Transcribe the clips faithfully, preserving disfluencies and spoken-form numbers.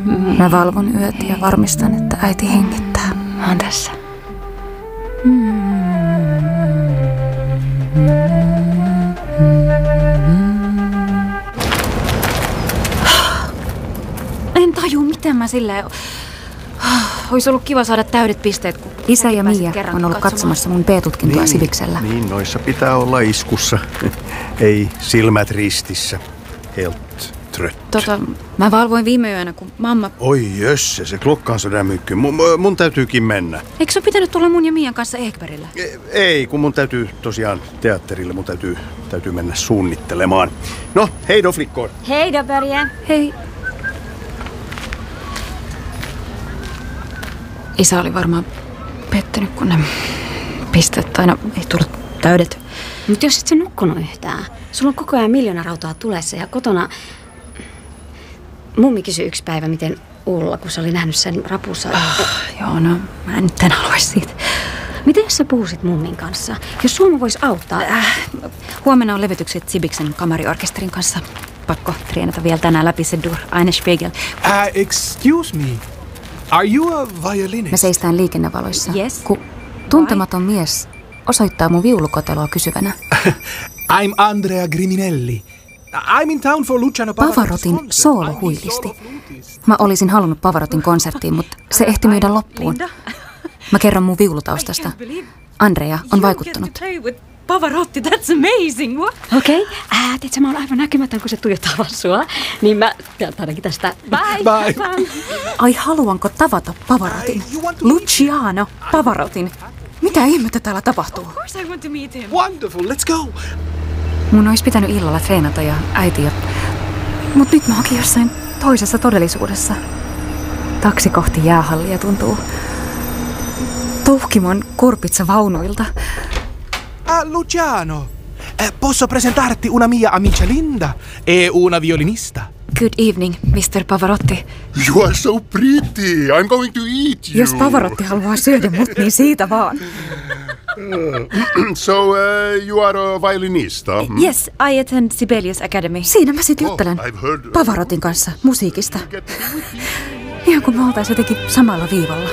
Mä valvon yöt ja varmistan, että äiti hengittää. Mä oon tässä. En taju, miten mä silleen... Olisi ollut kiva saada täydet pisteet, kun... Isä ja Mia on ollut katsomassa mun B-tutkintoa niin, Siviksellä. Niin, noissa pitää olla iskussa. Ei silmät ristissä. Helt trött. Tota, mä valvoin viime yönä, kun mamma... Oi jösse, se klokka on sydämykky. Mun, mun täytyykin mennä. Eikö se ole pitänyt tulla mun ja Mian kanssa Ekbergillä? Ei, kun mun täytyy tosiaan teatterille. Mun täytyy, täytyy mennä suunnittelemaan. No, hei då flickor. Hej då Börje. Hei. Isä oli varmaan pettynyt, kun ne pisteet aina ei tullut täydet. Mutta jos et sä nukkunut yhtään. Sulla on koko ajan miljoona rautaa tulessa ja kotona... Mummi kysyi yksi päivä, miten Ulla, kun se oli nähnyt sen rapussa. Oh, joo, no mä en nyt en haluaisi siitä. Miten jos sä puhuisit mummin kanssa? Jos Suomi voisi auttaa... Äh, huomenna on levytykset Sibiksen kamariorkesterin kanssa. Pakko treenata vielä tänään läpi se Dur Eine Spiegel. Uh, excuse me. Are you a violinist? Me seistään liikennevaloissa, Yes. kun tuntematon mies osoittaa mun viulukoteloa kysyvänä. I'm Andrea Griminelli. I'm in town for Luciano Pavarottin soolo huilisti. Mä olisin halunnut Pavarotin konserttiin, mutta se ehti myydä loppuun. Mä kerron mun viulutaustasta. Andrea on vaikuttunut. Pavarotti, that's amazing! Okei. Okay. Äh, tiedätkö, mä oon aivan näkymätön, kun se tuijottaa vaan sua. Niin mä ainakin tästä. Bye! Bye! Ai, haluanko tavata Pavarotin? Luciano Pavarotin. Mitä ihmettä täällä tapahtuu? Wonderful, let's go! Mun olisi pitänyt illalla treenata ja äiti ja... Mut nyt mä oonkin jossain toisessa todellisuudessa. Taksi kohti jäähallia tuntuu tuhkimon kurpitsavaunuilta. Ah, Luciano! Eh, posso presentarti una mia amica Linda e una violinista. Good evening, mister Pavarotti. You are so pretty. I'm going to eat you. Jos Pavarotti haluaa syödä mut, niin siitä vaan. So, uh, you are a violinista? Hmm? Yes, I attend Sibelius Academy. Siinä mä sit juttelen Oh, I've heard- Pavarotin kanssa musiikista. Ihan kuin me oltais jotenkin samalla viivalla.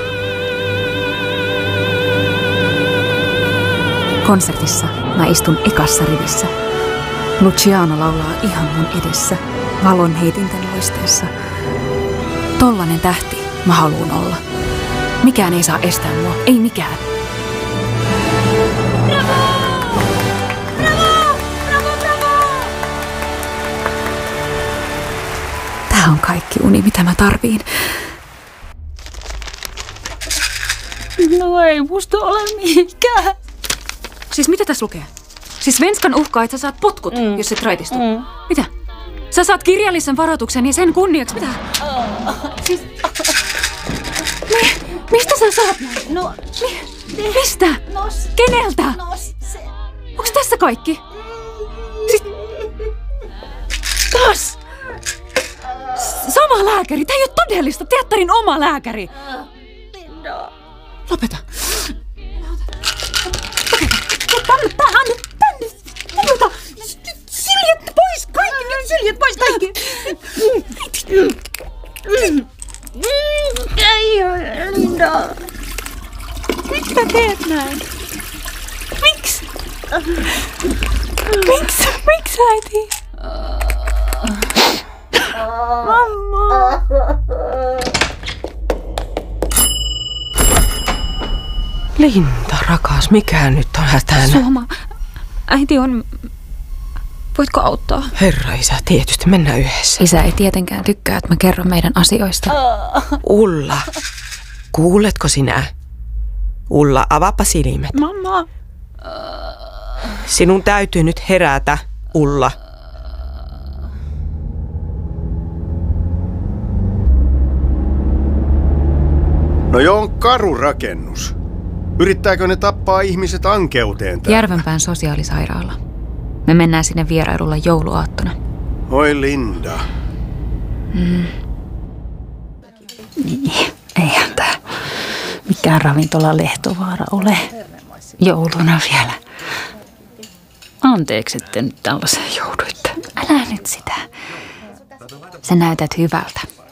Konsertissa mä istun ekassa rivissä. Luciano laulaa ihan mun edessä, valon heitinten loisteessa. Tollanen tähti mä haluun olla. Mikään ei saa estää mua, ei mikään. Tää on kaikki uni, mitä mä tarviin. No ei musta ole mikään. Siis mitä tässä lukee? Siis Svenskan uhkaa, että sä saat potkut, mm. jos et raitistu. Mm. Mitä? Sä saat kirjallisen varoituksen ja sen kunniaksi. Mitä? Oh. Siis... Mi- mistä sä saat? No... Mi- mistä? No, keneltä? No se... Onks tässä kaikki? Siis... Taas! Sama lääkäri! Tää ei ole todellista! Teatterin oma lääkäri! Linda... Lopeta! Tänne, tänne, tänne! Lopeta! Syljet pois! Kaikki nyt syljet pois! Kaikki! Ei ole, Linda... Miksi sä teet näin? Miksi? Miksi? Miksi äiti? Mamma! Linda, rakas, mikä nyt on hätänä? Suoma, äiti on... Voitko auttaa? Herra isä, tietysti mennään yhdessä. Isä ei tietenkään tykkää, että mä kerron meidän asioista. Ulla, kuuletko sinä? Ulla, avaappa silmät. Mamma! Sinun täytyy nyt herätä, Ulla. No joo, on karu rakennus. Yrittääkö ne tappaa ihmiset ankeuteen täällä? Järvenpään sosiaalisairaala. Me mennään sinne vierailulla jouluaattona. Oi Linda. Mm. Niin, eihän tää mikään ravintola Lehtovaara ole. Jouluna vielä. Anteeksi, että nyt tällaiseen jouduitte. Älä nyt sitä. Sä näytät hyvältä.